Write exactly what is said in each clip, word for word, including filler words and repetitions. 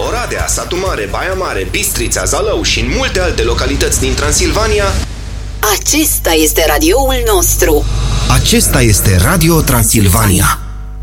Oradea, Satu Mare, Baia Mare, Bistrița, Zalău și în multe alte localități din Transilvania. Acesta este radioul nostru. Acesta este Radio Transilvania.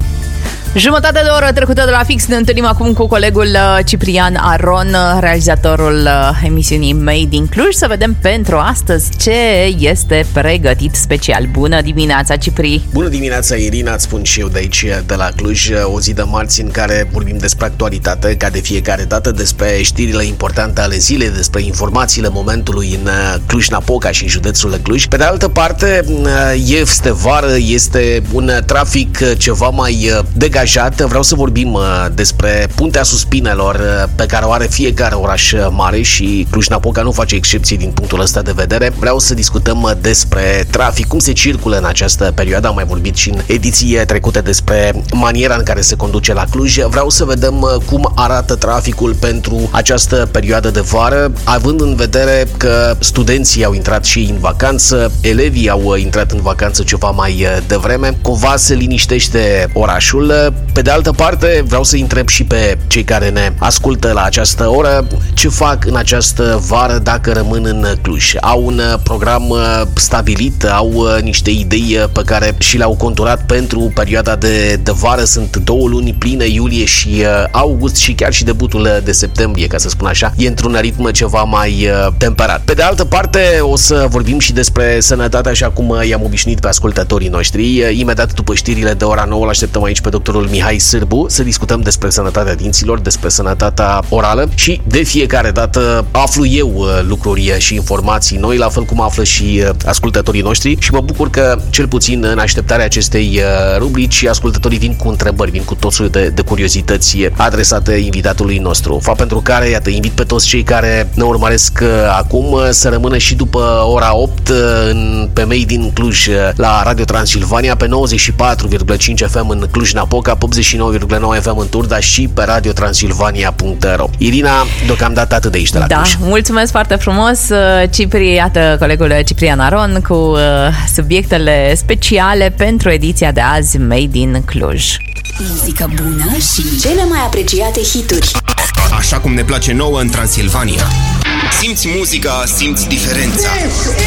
Jumătate de oră trecută de la fix. Ne întâlnim acum cu colegul Ciprian Aron, realizatorul emisiunii Made in Cluj, să vedem pentru astăzi ce este pregătit special. Bună dimineața, Cipri! Bună dimineața, Irina, îți spun și eu de aici, de la Cluj, o zi de marți în care vorbim despre actualitate, ca de fiecare dată, despre știrile importante ale zilei, despre informațiile momentului în Cluj-Napoca și în județul Cluj. Pe de altă parte, este vară, este un trafic ceva mai degajat. Vreau să vorbim despre Puntea Suspinelor pe care o are fiecare oraș mare și Cluj-Napoca nu face excepție din punctul ăsta de vedere. Vreau să discutăm despre trafic, cum se circulă în această perioadă. Am mai vorbit și în ediție trecute despre maniera în care se conduce la Cluj. Vreau să vedem cum arată traficul pentru această perioadă de vară, având în vedere că studenții au intrat și în vacanță, elevii au intrat în vacanță ceva mai devreme. Cumva se liniștește orașul. Pe de altă parte, vreau să întreb și pe cei care ne ascultă la această oră ce fac în această vară dacă rămân în Cluj. Au un program stabilit, au niște idei pe care și le-au conturat pentru perioada de, de vară. Sunt două luni pline, iulie și august, și chiar și debutul de septembrie, ca să spun așa, e într-un ritm ceva mai temperat. Pe de altă parte, o să vorbim și despre sănătate, așa cum i-am obișnuit pe ascultătorii noștri. Imediat după știrile de ora nouă, l-așteptăm aici pe doctorul Mihai Sârbu să discutăm despre sănătatea dinților, despre sănătatea orală și de fiecare dată aflu eu lucruri și informații noi, la fel cum află și ascultătorii noștri, și mă bucur că cel puțin în așteptarea acestei rubrici ascultătorii vin cu întrebări, vin cu tot soiul de, de curiozități adresate invitatului nostru. Fapt pentru care, iată, invit pe toți cei care ne urmăresc acum să rămână și după ora opt în, pe Made in Cluj la Radio Transilvania pe nouăzeci și patru virgulă cinci F M în Cluj-Napoca, pe optzeci și nouă virgulă nouă F M în Turda și pe radio transilvania punct ro. Irina, deocamdată atât de aici de la da, Cluj. Mulțumesc foarte frumos, Cipri, iată colegul Ciprian Aron cu uh, subiectele speciale pentru ediția de azi Made in Cluj. Muzică bună și cele mai apreciate hituri. Așa cum ne place nouă în Transilvania. Simți muzica, simți diferența.